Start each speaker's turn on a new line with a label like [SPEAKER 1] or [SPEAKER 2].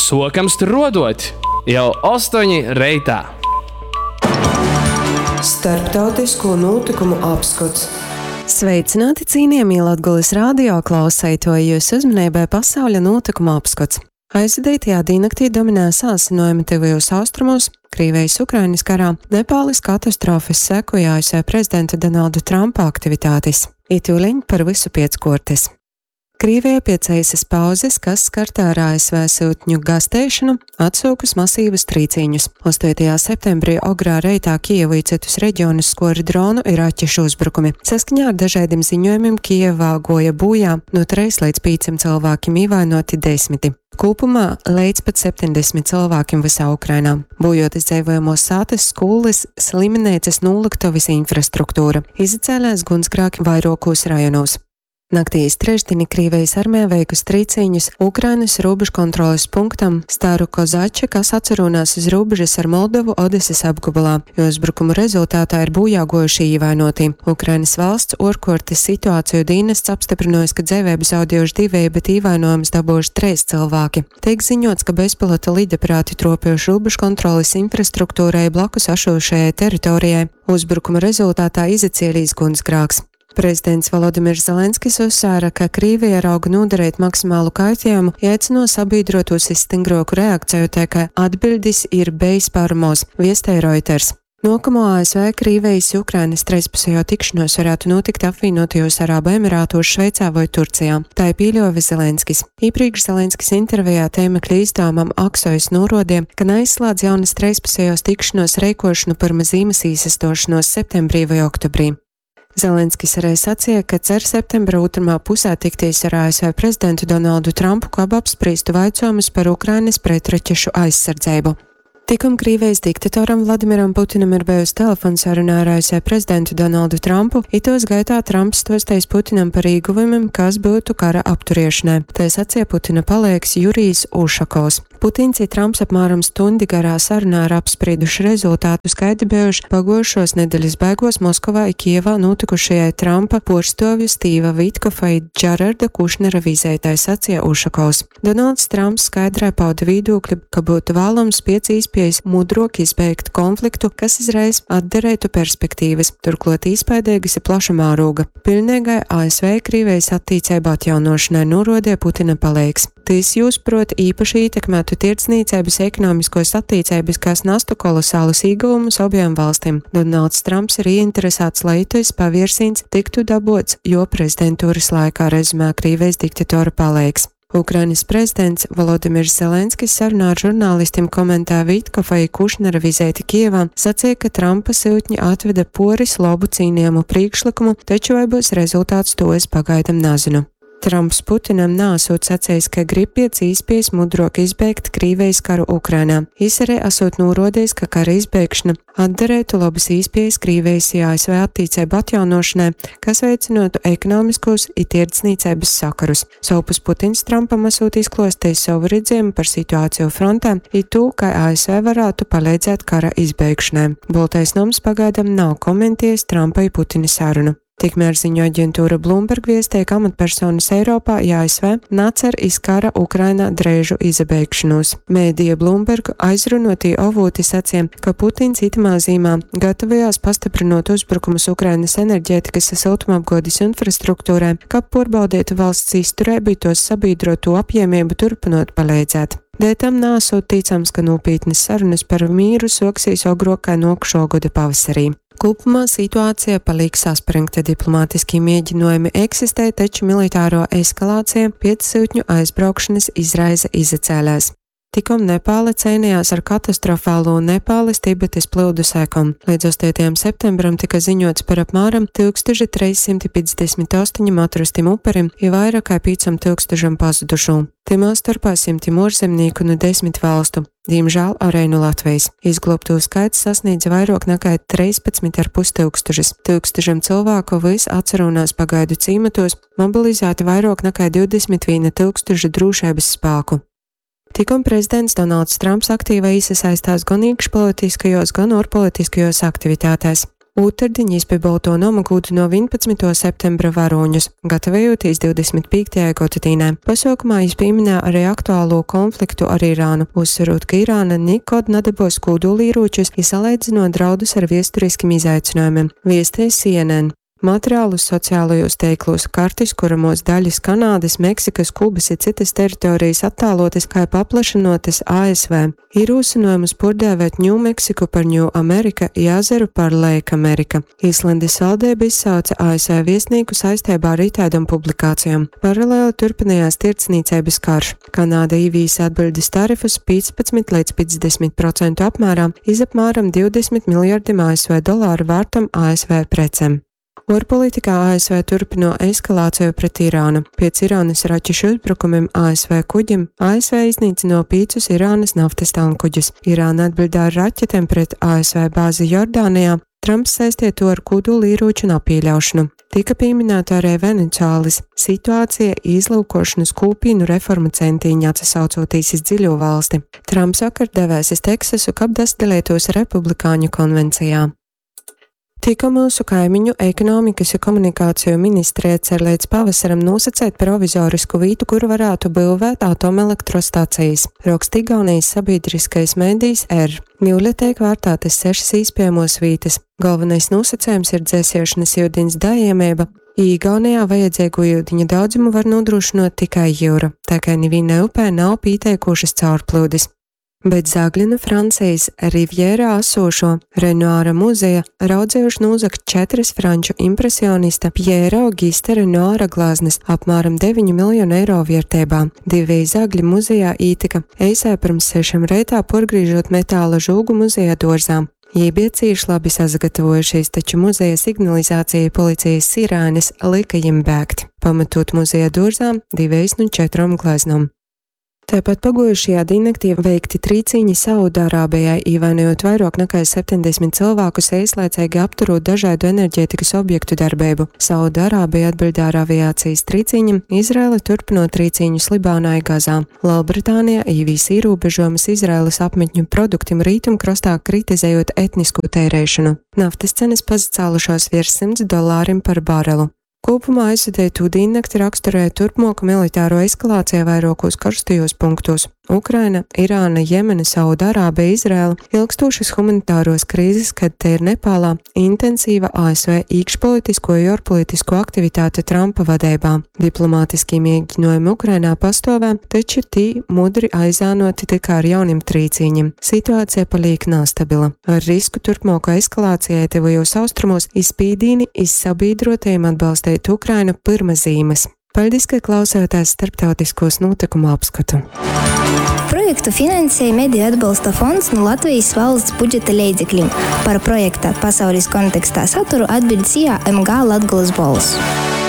[SPEAKER 1] Sokams tur rodot jau 8 reitā.
[SPEAKER 2] Starptautisko notikumu apskats.
[SPEAKER 3] Sveicināti cienījamie Latgulis radio klausētoji, jūs uzmanībai pasauļa notikuma apskats. Aizvadītajā diennaktī dominē sāsinojumi tuvajos austrumos, Krievijas-Ukrainas karā, Nepāles katastrofas sekoja ASV prezidenta Donalda Trumpa aktivitātes. Itūliņ par visu pieckortes. Krievijā pēc īsas pauzes, kas skartā ar ASV sūtņu gastēšanu, atsūkus masīvus trīcīņus. 8. septembrī Ogrā reitā Kijevu citus reģionus skori dronu iraķešu uzbrukumi. Saskaņā ar dažādiem ziņojumiem Kijevā goja bojā no 3 līdz 5 cilvēkiem ievainoti 10. Kopumā līdz pat 70 cilvēkiem visā Ukrainā. Bojot izdzīvojamos sātas, skolas, slimnīcas, nolektuves infrastruktūra. Izacēlēs gunsgrāki vairākos rajonos. Naktīs trešdienā Krievijas armija veikus trīcīņus Ukrainas robežu kontroles punktam Staru Kozača, kas atcerunās uz robežas ar Moldovu Odesas apgabalā, jo uzbrukumu rezultātā ir bojāgojuši ievainoti. Ukrainas valsts ārkārtas situāciju dienests apstiprinājusi, ka dzīvību zaudējuši 2, bet ievainojumus dabūjuši 3 cilvēki. Tiek ziņots, ka bezpilota lidaparāti tropījuši robežu kontroles infrastruktūrai blakus esošajai teritorijai. Uzbrukuma rezultātā izacēlīs gunsgrāks. Prezidents Volodimirs Zelenskis uzsvēra, ka Krievija rauga nodarīt maksimālu kaitējumu, aicino sabiedrotos uz stingrāku reakciju, ka atbildis ir bijis parmos, viestēja Reuters. Nākamo ASV Krievijas-Ukrainas trīspusējo tikšanos varētu notikt apvienotajos Arābu Emirātos, Šveicā vai Turcijā. Tā ir pieļāva Zelenskis. Iepriekš Zelenskis intervijā tēmekļa izdevumam Aksojus norādīja, ka neizslēdz jaunas trīspusējos tikšanos rīkošanu par zīmes īsastošanos septembrī vai oktobrī. Zelenskis arī sacīja, ka cer septembra otrumā pusē tikties ar ASV prezidentu Donaldu Trumpu, kā apspriestu jautājumus par Ukrainas pretraķešu aizsardzību. Tikam Krievijas diktatoram Vladimiram Putinam ir bijusi telefonsaruna ar ASV prezidentu Donaldu Trumpu, itos gaitā Trumps stostējis Putinam par ieguvumiem, kas būtu kara apturiešanai. Tā sacīja Putina palīgs Jurijs Ušakovs. Putins un Trumps apmēram stundi garā sarunā ir apsprieduši rezultātu skaidri bijuši pagojušos nedēļas beigās Moskavā un Kijevā notikušajai Trumpa porštovju Stīva Vitkova un Džararda Kušnera vizētai, sacīja Ušakovs. Donalds Trumps skaidrā pauda viedokli, ka būtu vēlams pēc iespējas mudrāk izbeigt konfliktu, kas izraisa atderētu perspektīvas, turklāt īspaidīgas ir plaša mēroga. Pilnīgai ASV Krievijas attīcību atjaunošanai norādīja Putina palīgs. Tīs jūs, prot, īpaši ietekmētu tirdzniecības ekonomiskos attīcības, kas nastu kolosālus ieguvumus abiem valstīm. Donalds Trumps ir ieinteresēts, lai itais paviersīns tiktu dabots, jo prezidentūras laikā, rezumē Krievijas diktatora palīgs. Ukrainas prezidents Volodimirs Zelenskis sarunā ar žurnālistiem komentē Vitkova un Kušnera vizēti Kijevā, sacīja, ka Trumpa sūtņi atveda poris labu cīnījumu priekšlikumu, taču vai būs rezultāts, to es pagaidam nezinu. Trumps Putinam nāsot sacējis, ka grib pēc īspējas mudrāk izbeigt Krievijas karu Ukrainā. Viņš arī esot norādījis, ka kara izbeigšana atderētu labas īspējas Krievijas ASV attīcību atjaunošanai, kas veicinātu ekonomiskos un tirdzniecības sakarus. Savpus Putins Trumpam esot izklāstījis savu redzējumu par situāciju frontē un to, ka ASV varētu palīdzēt kara izbeigšanai. Baltais nams pagaidām nav komentējis Trumpa un Putina sarunu. Tikmēr ziņo aģentūra Bloomberg viestēja, ka amatpersonas Eiropā un ASV nacer iz kara Ukrainā drēžu izabeigšanos. Mēdija Bloomberg aizrunotī avoti sacīja, ka Putins itamā zīmā gatavojās pastiprinot uzbrukumus Ukrainas enerģētikas siltumapgādes infrastruktūrai, kā pārbaudītu valsts izturību, tos sabiedroto apjēmību turpinot palīdzēt. Dēļ tam nāsot ticams, ka nopietnas sarunas par mīru soksīs ogrokā nākošo gada pavasarī. Kopumā situācija paliek saspringta, diplomātiskie mēģinājumi eksistē, taču militāro eskalācija pēc sūtņu aizbraukšanas izraisa izacēlēs. Tikam Nepāle cīnījās ar katastrofālo Nepāles Tibetes plūdu sekām. Līdz 8. septembram tika ziņots par apmēram 1358 atrastiem upuriem un vairāk kā 5000 pazudušo. Timā starpā 100 ārzemnieku no 10 valstu. Diemžēl arī no Latvijas. Izglābto skaits sasniedza vairāk nekā 13,5 tūkstošiem cilvēku vis atcerunās pagaidu cīmatos, mobilizēti vairāk nekā 21 000 drošības spēku. Tikam prezidents Donalds Trumps aktīvi iesaistās gan iekšpolitiskajos, gan ārpolitiskajos aktivitātēs. Otrdien izpiebalto nomagūtu no 11. septembra varoņus, gatavējoties 25. gotatīnē. Pasaukumā izpieminē arī aktuālo konfliktu ar Irānu, uzsverot, ka Irāna nekad nedabos kodolīročus, izsalīdzinot draudus ar viesturiskiem izaicinājumiem, viestēs CNN. Materiālus sociālajos teiklos, kartis, kuramos daļas Kanādas, Meksikas, Kubas ir citas teritorijas attālotas kā paplašinotas ASV. Ir uzsinojumus pordēvēt Ņū Meksiku par Ņū Amerika, Jāzeru par Lake Amerika. Īslandes valdība izsauca ASV viesnīku saistībā ar itēdam publikācijām. Paralēli turpinājās tirdzniecības karš. Kanāda īvīsa atbildes tarifus 15 līdz 50% apmērā, izapmēram 20 miljardiem ASV dolāru vērtam ASV precēm. Ārpolitikā ASV turpino eskalāciju pret Irānu. Pēc Irānas raķešu uzbrukumiem ASV kuģim ASV iznīcino 5 Irānas naftas tankkuģus. Irāna atbildā ar raķetēm pret ASV bāzi Jordānijā. Trumps saistīja to ar kodolīroču nepieļaušanu. Tika pieminēta arī Venecuēlas situācija, izlūkošanas kūpīnu reformu centiņi atsaucoties uz dziļo valsti. Trumps vakar devēs uz Teksasu, kab dasdalētos republikāņu konvencijā. Tika mūsu kaimiņu ekonomikas un komunikāciju ministrija cer līdz pavasaram nosacēt provizorisku vītu, kur varētu būvēt atomelektrostacijas. Raksta Igaunijas sabiedriskais mēdījis R. Ņūļa tiek vērtātas 6 īspējamos vītas. Galvenais nosacējums ir dzēsiešanas ūdens dājamība. Igaunijā vajadzīgo ūdeņa daudzumu var nodrošinot tikai jūra, tā kā nevienai upē nav pieteikušas caurplūdes. Bet Zagļina Francijas Rivjērā esošo Renoira muzeja raudzējuši nozagt 4 franču impresionista Pjēra Augusta Renoira glāznes apmēram 9 miljonu eiro vērtībā. 2 Zagļi muzejā ītika eisē pirms 6 reitā porgrīžot metāla žūgu muzeja dorzām. Jī bija cīši labi sagatavojušies, taču muzeja signalizācija policijas sirēnes lika jim bēgt, pamatot muzeja dorzām 2 no 4 glāznām. Tāpat pagojušajā diennaktī veikti trīcīņi Saudārābijai, ievainojot vairāk nekā 70 cilvēkus, īslaicīgi apturot dažādu enerģētikas objektu darbību. Saudārābija atbildā ar aviācijas trīcīņiem, Izraela turpinot trīcīņus Libānā un Gazā. Lielbritānijā īvīs ierobežojumus Izraēlas apmetņu produktiem rietumkrastā kritizējot etnisku tērēšanu. Naftas cenas pacēlušās virs $100 par barelu. Kopumā aizvadētu diennakti raksturēja turpmāku militāro eskalāciju vairākos karstajos punktos. Ukraina, Irāna, Jemena, Saudārābija, Izraela, ilgstošas humanitāros krīzes, kad te ir Nepālā, intensīva ASV iekšpolitisko un ārpolitisko aktivitāte Trumpa vadībā. Diplomātiskie mēģinājumi Ukrainā pastāvē, taču tī mudri aizānoti tikai ar jauniem trīcīņiem. Situācija paliek nestabila. Ar risku turpmāko eskalācijai tuvajos austrumos izspīdīni izsabiedrotajiem atbalstīt Ukrainu pirmazīmes. Paldies, ka klausāties starptautiskos notikumu apskatu.
[SPEAKER 4] Projektu finansēja Mediju atbalsta fonds no Latvijas valsts budžeta līdzekļiem. Par projekta pasaules kontekstā saturu atbild SIA MG Latgoles balss.